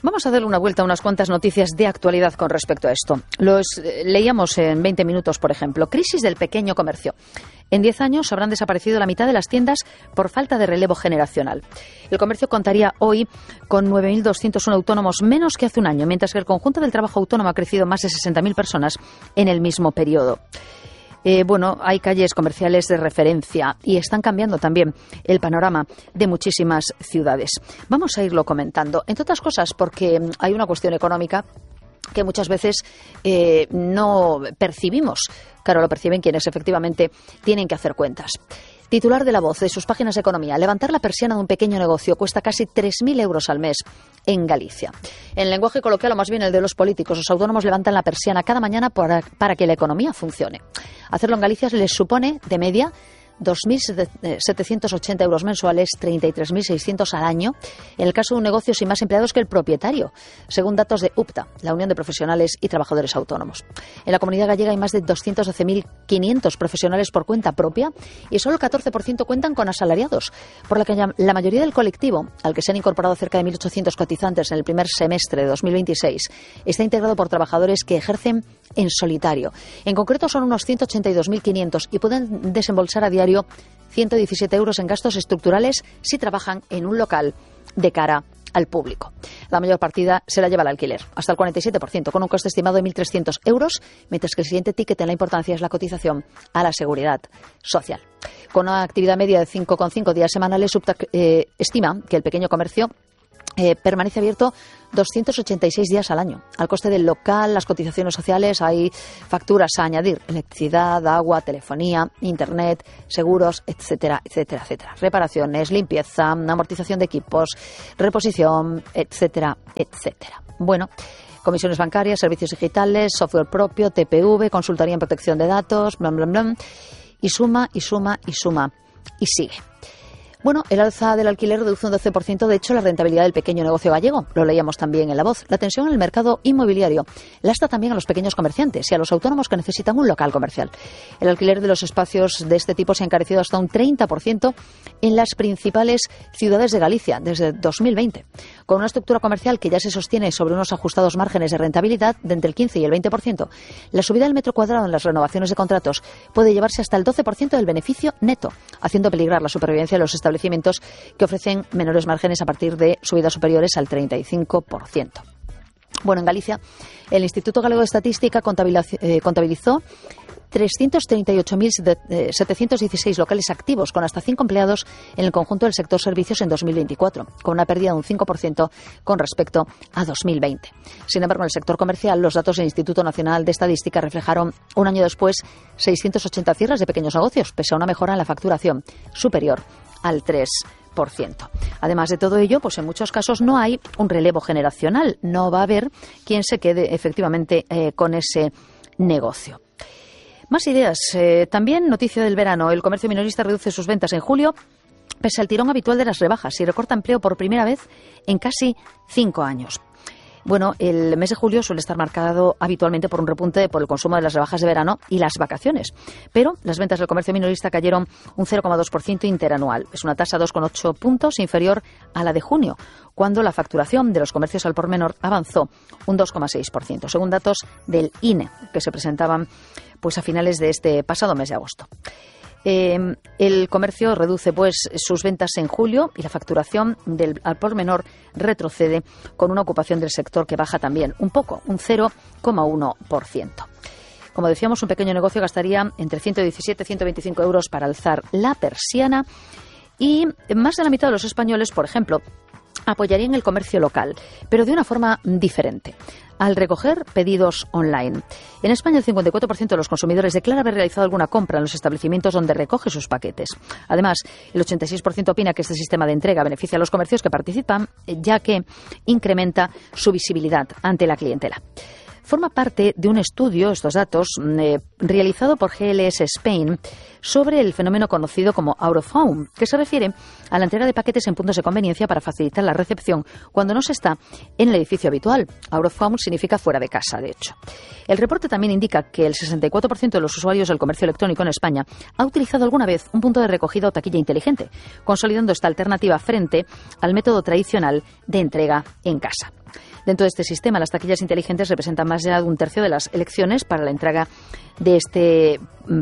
Vamos a darle una vuelta a unas cuantas noticias de actualidad con respecto a esto. Leíamos en 20 minutos, por ejemplo, crisis del pequeño comercio. En 10 años habrán desaparecido la mitad de las tiendas por falta de relevo generacional. El comercio contaría hoy con 9.201 autónomos menos que hace un año, mientras que el conjunto del trabajo autónomo ha crecido más de 60.000 personas en el mismo periodo. Hay calles comerciales de referencia y están cambiando también el panorama de muchísimas ciudades. Vamos a irlo comentando, entre otras cosas porque hay una cuestión económica que muchas veces no percibimos. Claro, lo perciben quienes efectivamente tienen que hacer cuentas. Titular de La Voz, de sus páginas de economía: levantar la persiana de un pequeño negocio cuesta casi 3.000 euros al mes en Galicia. En lenguaje coloquial, o más bien el de los políticos, los autónomos levantan la persiana cada mañana para que la economía funcione. Hacerlo en Galicia les supone, de media, 2.780 euros mensuales, 33.600 al año, en el caso de un negocio sin más empleados que el propietario, según datos de UPTA, la Unión de Profesionales y Trabajadores Autónomos. En la comunidad gallega hay más de 212.500 profesionales por cuenta propia y solo el 14% cuentan con asalariados, por lo que la mayoría del colectivo, al que se han incorporado cerca de 1.800 cotizantes en el primer semestre de 2026, está integrado por trabajadores que ejercen en solitario. En concreto son unos 182.500 y pueden desembolsar a diario 117 euros en gastos estructurales si trabajan en un local de cara al público. La mayor partida se la lleva el alquiler, hasta el 47%, con un coste estimado de 1.300 euros, mientras que el siguiente ticket en la importancia es la cotización a la seguridad social. Con una actividad media de 5,5 días semanales, estima que el pequeño comercio permanece abierto 286 días al año. Al coste del local, las cotizaciones sociales, hay facturas a añadir: electricidad, agua, telefonía, internet, seguros, etcétera, etcétera, etcétera. Reparaciones, limpieza, amortización de equipos, reposición, etcétera, etcétera. Bueno, comisiones bancarias, servicios digitales, software propio, TPV, consultoría en protección de datos, bla, bla, bla. Y suma, y suma, y suma, y sigue. Bueno, el alza del alquiler reduce un 12%, de hecho, la rentabilidad del pequeño negocio gallego. Lo leíamos también en La Voz. La tensión en el mercado inmobiliario lastra también a los pequeños comerciantes y a los autónomos que necesitan un local comercial. El alquiler de los espacios de este tipo se ha encarecido hasta un 30% en las principales ciudades de Galicia desde 2020. Con una estructura comercial que ya se sostiene sobre unos ajustados márgenes de rentabilidad de entre el 15 y el 20%, la subida del metro cuadrado en las renovaciones de contratos puede llevarse hasta el 12% del beneficio neto, haciendo peligrar la supervivencia de los establecimientos que ofrecen menores márgenes a partir de subidas superiores al 35%. Bueno, en Galicia, el Instituto Galego de Estadística contabilizó 338.716 locales activos con hasta 5 empleados en el conjunto del sector servicios en 2024, con una pérdida de un 5% con respecto a 2020. Sin embargo, en el sector comercial, los datos del Instituto Nacional de Estadística reflejaron un año después 680 cierres de pequeños negocios, pese a una mejora en la facturación superior al 3%. Además de todo ello, pues en muchos casos no hay un relevo generacional, no va a haber quien se quede efectivamente con ese negocio. Más ideas. También noticia del verano. El comercio minorista reduce sus ventas en julio pese al tirón habitual de las rebajas y recorta empleo por primera vez en casi 5 años. Bueno, el mes de julio suele estar marcado habitualmente por un repunte por el consumo de las rebajas de verano y las vacaciones. Pero las ventas del comercio minorista cayeron un 0,2% interanual. Es una tasa 2,8 puntos inferior a la de junio, cuando la facturación de los comercios al por menor avanzó un 2,6%, según datos del INE, que se presentaban pues a finales de este pasado mes de agosto. El comercio reduce pues sus ventas en julio y la facturación del al por menor retrocede, con una ocupación del sector que baja también un poco, un 0,1%. Como decíamos, un pequeño negocio gastaría entre 117 y 125 euros para alzar la persiana y más de la mitad de los españoles, por ejemplo, apoyarían el comercio local, pero de una forma diferente, al recoger pedidos online. En España, el 54% de los consumidores declara haber realizado alguna compra en los establecimientos donde recoge sus paquetes. Además, el 86% opina que este sistema de entrega beneficia a los comercios que participan, ya que incrementa su visibilidad ante la clientela. Forma parte de un estudio, estos datos, realizado por GLS Spain sobre el fenómeno conocido como out of home, que se refiere a la entrega de paquetes en puntos de conveniencia para facilitar la recepción cuando no se está en el edificio habitual. Out of home significa fuera de casa, de hecho. El reporte también indica que el 64% de los usuarios del comercio electrónico en España ha utilizado alguna vez un punto de recogida o taquilla inteligente, consolidando esta alternativa frente al método tradicional de entrega en casa. Dentro de este sistema, las taquillas inteligentes representan más allá de un tercio de las elecciones para la entrega de este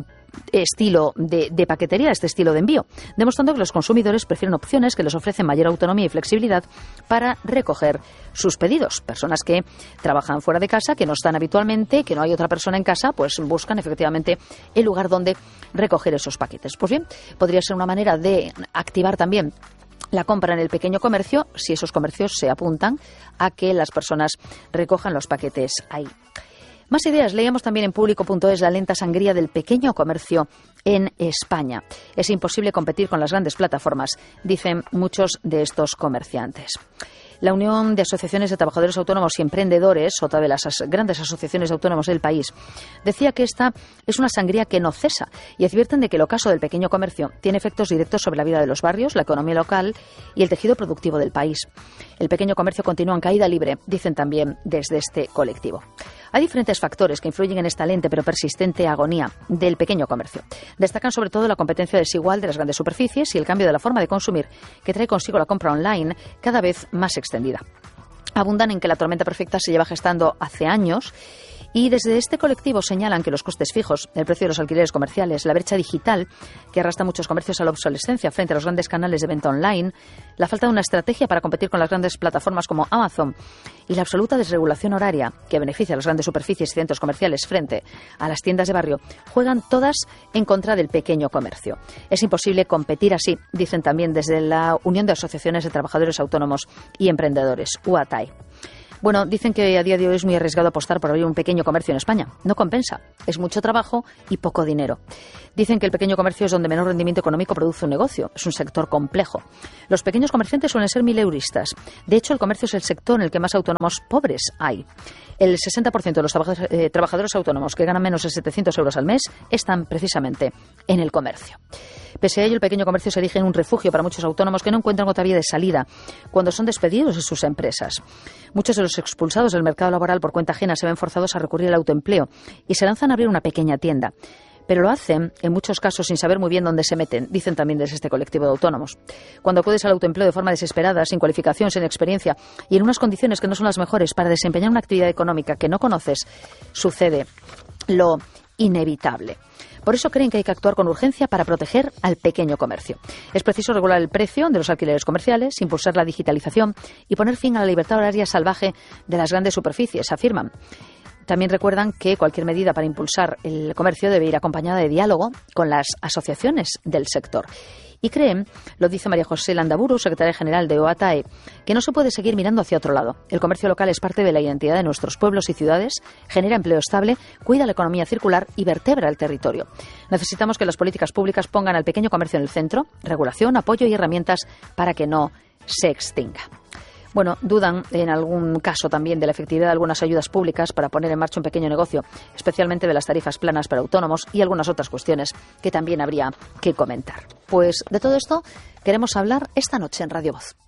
estilo de paquetería, este estilo de envío, demostrando que los consumidores prefieren opciones que les ofrecen mayor autonomía y flexibilidad para recoger sus pedidos. Personas que trabajan fuera de casa, que no están habitualmente, que no hay otra persona en casa, pues buscan efectivamente el lugar donde recoger esos paquetes. Pues bien, podría ser una manera de activar también la compra en el pequeño comercio, si esos comercios se apuntan a que las personas recojan los paquetes ahí. Más ideas. Leíamos también en Público.es la lenta sangría del pequeño comercio en España. Es imposible competir con las grandes plataformas, dicen muchos de estos comerciantes. La Unión de Asociaciones de Trabajadores Autónomos y Emprendedores, otra de las grandes asociaciones de autónomos del país, decía que esta es una sangría que no cesa y advierten de que el ocaso del pequeño comercio tiene efectos directos sobre la vida de los barrios, la economía local y el tejido productivo del país. El pequeño comercio continúa en caída libre, dicen también desde este colectivo. Hay diferentes factores que influyen en esta lenta pero persistente agonía del pequeño comercio. Destacan sobre todo la competencia desigual de las grandes superficies y el cambio de la forma de consumir que trae consigo la compra online cada vez más extendida. Abundan en que la tormenta perfecta se lleva gestando hace años. Y desde este colectivo señalan que los costes fijos, el precio de los alquileres comerciales, la brecha digital que arrastra muchos comercios a la obsolescencia frente a los grandes canales de venta online, la falta de una estrategia para competir con las grandes plataformas como Amazon y la absoluta desregulación horaria que beneficia a las grandes superficies y centros comerciales frente a las tiendas de barrio, juegan todas en contra del pequeño comercio. Es imposible competir así, dicen también desde la Unión de Asociaciones de Trabajadores Autónomos y Emprendedores, UATAE. Bueno, dicen que a día de hoy es muy arriesgado apostar por abrir un pequeño comercio en España. No compensa. Es mucho trabajo y poco dinero. Dicen que el pequeño comercio es donde menor rendimiento económico produce un negocio. Es un sector complejo. Los pequeños comerciantes suelen ser mileuristas. De hecho, el comercio es el sector en el que más autónomos pobres hay. El 60% de los trabajadores autónomos que ganan menos de 700 euros al mes están precisamente en el comercio. Pese a ello, el pequeño comercio se erige en un refugio para muchos autónomos que no encuentran otra vía de salida cuando son despedidos de sus empresas. Muchos de los expulsados del mercado laboral por cuenta ajena se ven forzados a recurrir al autoempleo y se lanzan a abrir una pequeña tienda. Pero lo hacen, en muchos casos, sin saber muy bien dónde se meten, dicen también desde este colectivo de autónomos. Cuando acudes al autoempleo de forma desesperada, sin cualificación, sin experiencia y en unas condiciones que no son las mejores para desempeñar una actividad económica que no conoces, sucede lo inevitable. Por eso creen que hay que actuar con urgencia para proteger al pequeño comercio. Es preciso regular el precio de los alquileres comerciales, impulsar la digitalización y poner fin a la libertad horaria salvaje de las grandes superficies, afirman. También recuerdan que cualquier medida para impulsar el comercio debe ir acompañada de diálogo con las asociaciones del sector. Y creen, lo dice María José Landaburu, secretaria general de OATAE, que no se puede seguir mirando hacia otro lado. El comercio local es parte de la identidad de nuestros pueblos y ciudades, genera empleo estable, cuida la economía circular y vertebra el territorio. Necesitamos que las políticas públicas pongan al pequeño comercio en el centro, regulación, apoyo y herramientas para que no se extinga. Bueno, dudan en algún caso también de la efectividad de algunas ayudas públicas para poner en marcha un pequeño negocio, especialmente de las tarifas planas para autónomos y algunas otras cuestiones que también habría que comentar. Pues de todo esto queremos hablar esta noche en Radio Voz.